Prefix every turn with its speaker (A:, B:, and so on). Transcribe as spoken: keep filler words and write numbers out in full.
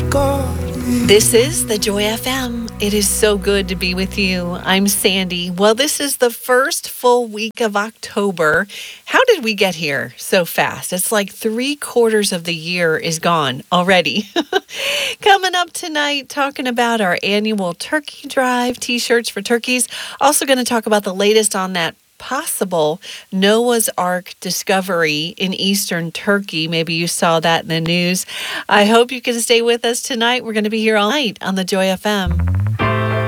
A: This is the Joy F M. It is so good to be with you. I'm Sandy. Well, this is the first full week of October. How did we get here so fast? It's like three quarters of the year is gone already. Coming up tonight, talking about our annual turkey drive, t-shirts for turkeys. Also going to talk about the latest on that possible Noah's Ark discovery in eastern Turkey. Maybe you saw that in the news. I hope you can stay with us tonight. We're going to be here all night on the Joy F M.